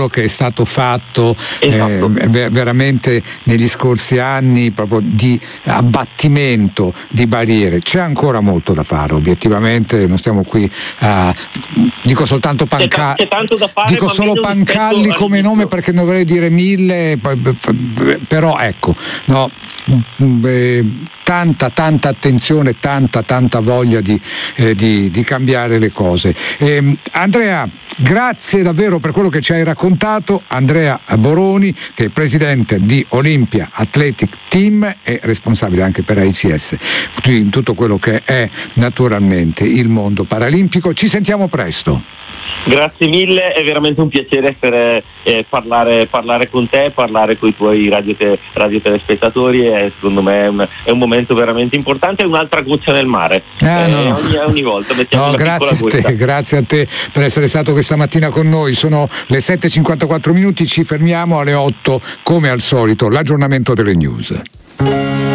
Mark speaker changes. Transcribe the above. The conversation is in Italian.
Speaker 1: lavoro che è stato fatto
Speaker 2: Esatto.
Speaker 1: veramente negli scorsi anni, proprio di abbattimento di barriere. C'è ancora molto da fare, obiettivamente, non stiamo qui a dico soltanto
Speaker 2: c'è tanto da fare,
Speaker 1: dico
Speaker 2: ma
Speaker 1: solo
Speaker 2: meno
Speaker 1: Pancalli
Speaker 2: rispetto
Speaker 1: come
Speaker 2: all'inizio.
Speaker 1: nome, perché ne dovrei dire 1000, però ecco, no, tanta attenzione, tanta voglia di cambiare le cose. Andrea, grazie davvero per quello che ci hai raccontato. Andrea Boroni, che è presidente di Olympia Athletic Team e responsabile anche per AICS in tutto quello che è naturalmente il mondo paralimpico. Ci sentiamo presto.
Speaker 2: Grazie mille, è veramente un piacere parlare con te, parlare con i tuoi radiotelespettatori, e secondo me è un momento veramente importante, è un'altra goccia nel mare. Ogni volta mettiamo una piccola goccia.
Speaker 1: Grazie a te per essere stato questa mattina con noi. Sono le 7:54, ci fermiamo alle 8 come al solito, l'aggiornamento delle news.